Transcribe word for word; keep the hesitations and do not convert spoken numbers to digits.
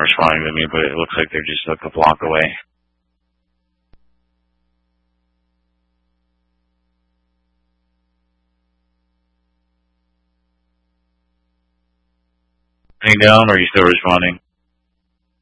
responding to me, but it looks like they're just like a block away. Hang down, or are you still responding?